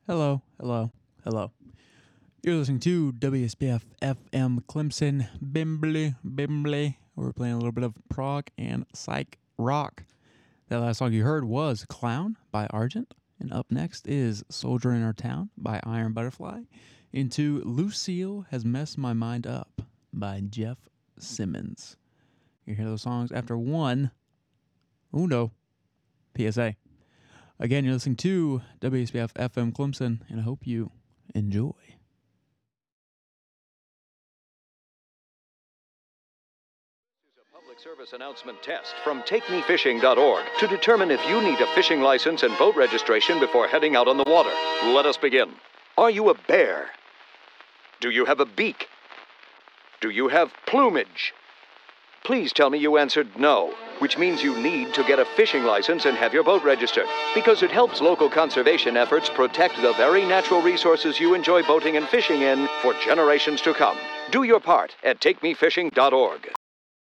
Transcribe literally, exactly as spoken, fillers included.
Hello, hello, hello. You're listening to W S B F F M Clemson, Bimbley, Bimbley. We're playing a little bit of prog and psych rock. That last song you heard was Clown by Argent. And up next is Soldier in Our Town by Iron Butterfly. Into Lucille Has Messed My Mind Up by Jeff Simmons. You hear those songs after one, uno, P S A. Again, you're listening to W S B F F M Clemson, and I hope you enjoy. Public service announcement test from take me fishing dot org to determine if you need a fishing license and boat registration before heading out on the water. Let us begin. Are you a bear? Do you have a beak? Do you have plumage? Please tell me you answered no, which means you need to get a fishing license and have your boat registered, because it helps local conservation efforts protect the very natural resources you enjoy boating and fishing in for generations to come. Do your part at take me fishing dot org.